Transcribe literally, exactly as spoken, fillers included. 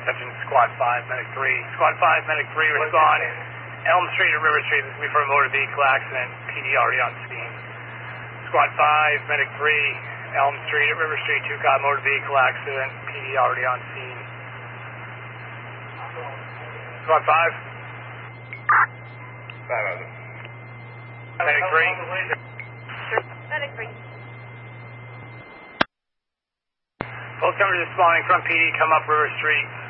Attention, Squad five, Medic three. Squad five, Medic three, respond. Elm Street or River Street, this is me for a motor vehicle accident. P D already on scene. Squad five, Medic three, Elm Street or River Street, two car motor vehicle accident. P D already on scene. Squad five. Medic three. Medic three. Both numbers responding from P D, come up River Street.